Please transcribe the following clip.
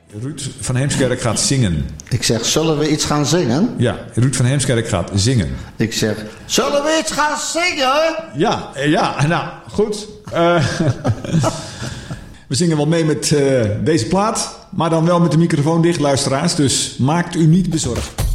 Ruud van Heemskerk gaat zingen. Ik zeg, zullen we iets gaan zingen? Ja, Ruud van Heemskerk gaat zingen. Ik zeg, zullen we iets gaan zingen? Ja, nou, goed. We zingen wel mee met deze plaat, maar dan wel met de microfoon dicht, luisteraars. Dus maakt u niet bezorgd.